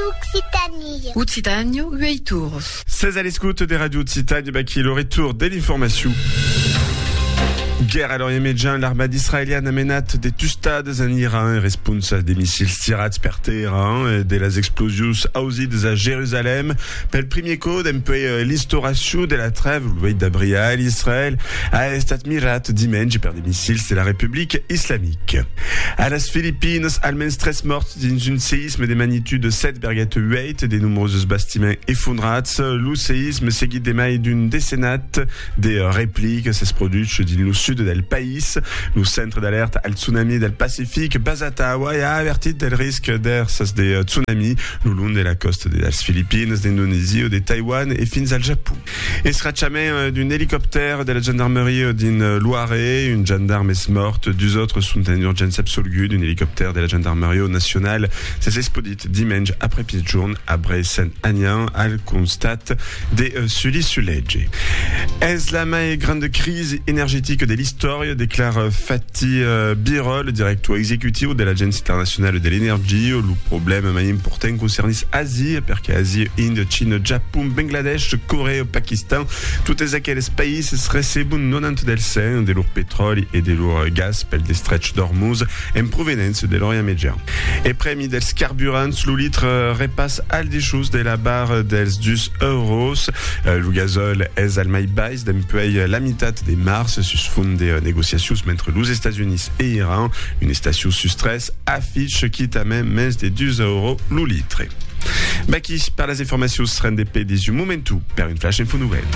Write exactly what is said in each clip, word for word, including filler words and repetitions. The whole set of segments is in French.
Occitanie. Occitanie, huit tours. seize à l'écoute des radios Occitanie, bah, qui est le retour de l'information. Guerre à l'Orient Médian, l'armée israélienne amenat des tustades en Iran et response des missiles tirats per Téhéran de las explosions ausides à Jérusalem. Pel premier code, un peu l'instauration de la trêve, le d'Abria, l'Israël a estat mirat dimanche per des missiles de la République islamique. À las Philippines, almenys tres morts dans un séisme de magnitude sept virgule huit, des nombreux bâtiments effondrats. Le séisme seguit des mailles d'une décennate des répliques, ça se produit dans le sud del país. Le centre d'alerte al tsunami del Pacifique, basat a Hawaii, a avertit del risque d'ers de tsunami le long de la coste des Philippines, d'Indonésie ou de Taïwan et fins al Japon. Et sracciament d'un hélicoptère de la gendarmerie d'une Loiret, une gendarme est morte, deux autres sont en urgence absolue d'un hélicoptère de la gendarmerie nationale. C'est explodit dimanche après pied-jour à Bray-Saint-Agnan, al constat des euh, Sully-Sulegge. Est la mai grande crise énergétique de l'histoire, déclare Fatih uh, Birol, directeur exécutif de l'Agence internationale de l'énergie. Le problème mai important concerne l'Asie, perché Asie, Inde, Chine, Japon, Bangladesh, Corée, Pakistan, tous aquells pays recebent quatre-vingt-dix del cent de leur pétrole et de leur gaz pel des stretch d'Hormuz en provenance de l'Orient Médian. Et premi dels carburants, le litre repasse al dischus de la barre dels dus euros. Uh, le gazole est al mai baix d'empeuil la mitat de mars sus fond des négociations entre les États-Unis et Iran. Une station sous stress affiche qui t'a même mes de deux euros le litre. Baki, par les informations, seraient des pays des momentum per une flash info nouvelle.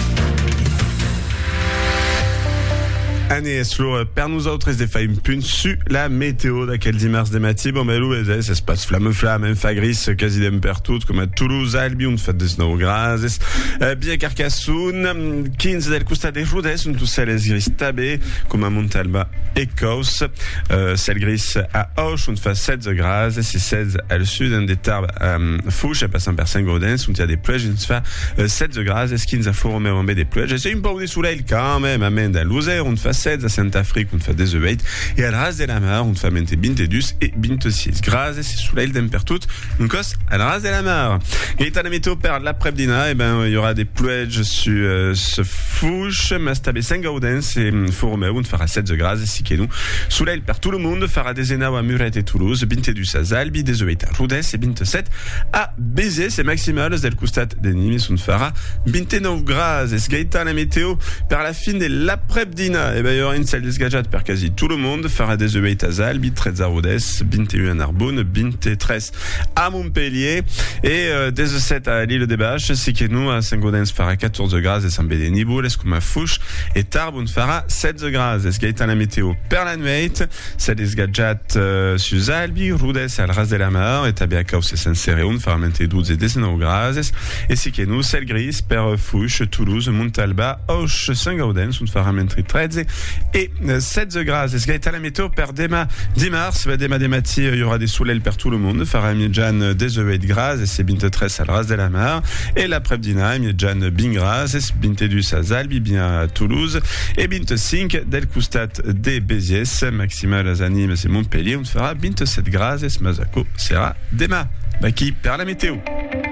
Année slow per nous autres des failles punt su la météo d'aquel dimanche de matí. Bon, mais l'Ouest, ça se passe flamme flamme, hein, fa gris, quasi d'un pertout, comme à Toulouse, Albi, on fait des snow grases, euh, bien Carcassonne, quinze del Costa des Rudes, on tous celles gris tabé, comme à Montalba et Caus, euh, celle gris à Auch, on fait sept grases, c'est seize à le sud, un des tarbes, euh, Fouche, à passant par Saint-Gaudens, on tient des pluies, on fait, euh, sept grases, quinze à Fouromé, on met des pluies, c'est une pauvre des soleil quand même, amène à Louzer, on fait sept à Saint-Afrique, on fait des huit, et à la race de la mer, on fait mente bintedus et bintesix. Grâce, c'est sous l'aile d'impertout, on cosse à la race de la mer. Et à la météo per l'après-dîner, eh ben, il y aura des pluies sur, euh, ce Fouche, Mastabé Saint-Gaudens et Fouromé, on fera sept grâce, si que nous. Sous l'aile per tout le monde, fera des énaux à Muret et Toulouse, bintedus à Zalbi, des huit à Roudès et bintesept à Béziers, c'est maximal, del Coustat des Nimes, on fera binteneuf grâce, et ce gaïta la météo per la fin de l'après-dîner, eh ben, il y aura une salle d'esgajat per quasi tout le monde, fera des huit à Zalbi, treize à Rodez, binte un à Narbonne, binte treize à Montpellier, et euh, des sept à l'île des Bâches, si que nous, à Saint-Gaudens, fera quatorze grâce, et Saint-Bédé Niboul, est-ce qu'on m'a Fouche, et Tarbes, on fera sept grâce, est-ce qu'il y a la météo per la nuit, salle d'esgajat euh, sur Zalbi, Rodez, à la race de la mer, et Tabiacaus, et Saint-Céré, on fera mente douze et dix-neuf grâce, et si que nous, celle grise, per Fouche, Toulouse, Montalba, Auch, Saint-Gaudens, on fera mente treize et sept grâce. Est-ce qu'il y a la météo per demain dix mars, bah, demain des matins, il y aura des soleils per tout le monde, fera Miedjan des huit grâce, et c'est binte treize à la race de la mer, et l'après-dîner, Miedjan bin grâce, et binte douze à Zalbi, bien à Toulouse, et binte cinq del Coustat des Béziers, maximal à Nîmes, c'est Montpellier, on fera binte sept grâce, et Mazako sera demain. Bah, qui perd la météo.